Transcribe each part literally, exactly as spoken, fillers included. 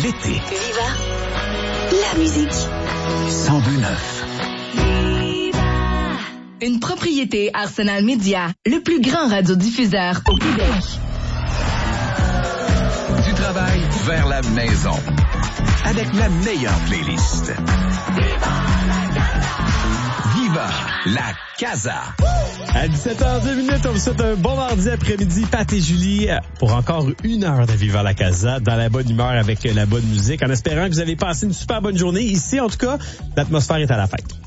l'été. Viva la musique. cent deux neuf. Une propriété Arsenal Media, le plus grand radiodiffuseur au Québec. Du travail vers la maison. Avec la meilleure playlist. Viva la Casa. À dix-sept heures deux minutes, on vous souhaite un bon mardi après-midi, Pat et Julie, pour encore une heure de Viva la Casa, dans la bonne humeur avec la bonne musique, en espérant que vous avez passé une super bonne journée. Ici, en tout cas, l'atmosphère est à la fête.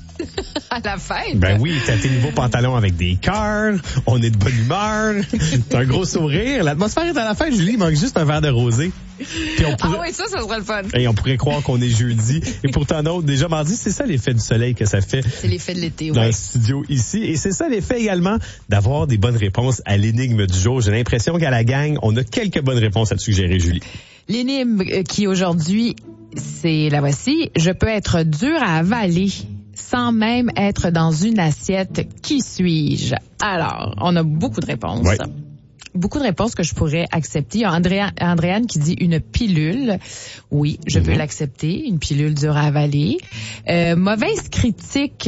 À la fête? Ben oui, t'as tes nouveaux pantalons avec des cœurs, on est de bonne humeur, t'as un gros sourire. L'atmosphère est à la fête, Julie, il manque juste un verre de rosé. Puis on pourrait... Ah oui, ça, ça serait le fun. Et on pourrait croire qu'on est jeudi. Et pourtant, non, déjà mardi, c'est ça l'effet du soleil que ça fait. C'est l'effet de l'été, oui. Dans le studio ici. Et c'est ça l'effet également d'avoir des bonnes réponses à l'énigme du jour. J'ai l'impression qu'à la gang, on a quelques bonnes réponses à te suggérer, Julie. L'énigme qui aujourd'hui, c'est la voici. Je peux être dur à avaler sans même être dans une assiette. Qui suis-je? Alors, on a beaucoup de réponses. Ouais. Beaucoup de réponses que je pourrais accepter. Il y a Andréa, Andréane qui dit une pilule. Oui, je mm-hmm. peux l'accepter. Une pilule dure à avaler. Euh, mauvaise critique.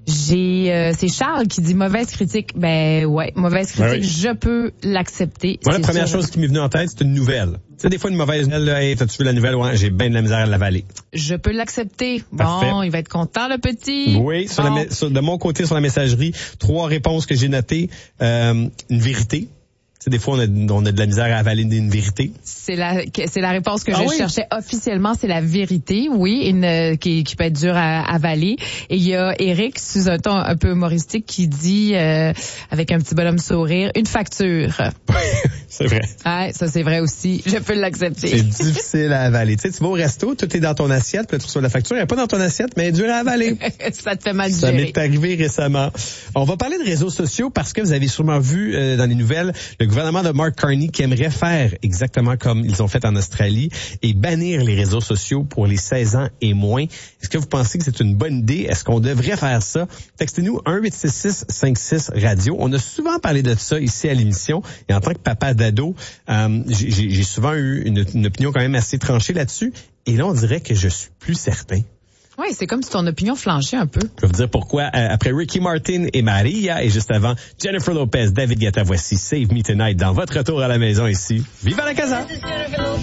J'ai, euh, c'est Charles qui dit mauvaise critique. Ben ouais, mauvaise critique, ouais, oui. je peux l'accepter. Moi, c'est la première sûr. chose qui m'est venue en tête, c'est une nouvelle. Tu sais, des fois, une mauvaise nouvelle, là, hey, t'as-tu vu la nouvelle? Ouais, j'ai bien de la misère à l'avaler. Je peux l'accepter. Parfait. Bon, il va être content, le petit. Oui, sur bon. la, sur, de mon côté, sur la messagerie, trois réponses que j'ai notées. Euh, une vérité. Tu sais, des fois, on a, on a de la misère à avaler une vérité. C'est la, c'est la réponse que ah je oui? cherchais officiellement, c'est la vérité, oui, une, qui, qui peut être dure à, à avaler. Et il y a Eric, sous un ton un peu humoristique, qui dit, euh, avec un petit bonhomme sourire, une facture. C'est vrai. Ouais, ça c'est vrai aussi. Je peux l'accepter. C'est difficile à avaler. Tu sais, tu vas au resto, tout est dans ton assiette, puis là, tu reçois la facture, elle n'est pas dans ton assiette, mais elle est dure à avaler. Ça te fait mal Ça digérer. m'est arrivé récemment. On va parler de réseaux sociaux parce que vous avez sûrement vu euh, dans les nouvelles le gouvernement de Mark Carney qui aimerait faire exactement comme ils ont fait en Australie et bannir les réseaux sociaux pour les seize ans et moins. Est-ce que vous pensez que c'est une bonne idée? Est-ce qu'on devrait faire ça? Textez-nous un huit six six cinq six radio. On a souvent parlé de ça ici à l'émission et en tant que papa d'ado, euh, j'ai, j'ai souvent eu une, une opinion quand même assez tranchée là-dessus et là on dirait que je suis plus certain. Oui, c'est comme si ton opinion flanchait un peu. Je vais vous dire pourquoi. Euh, après Ricky Martin et Maria, et juste avant Jennifer Lopez, David Guetta, voici Save Me Tonight dans votre retour à la maison ici. Viva la Casa!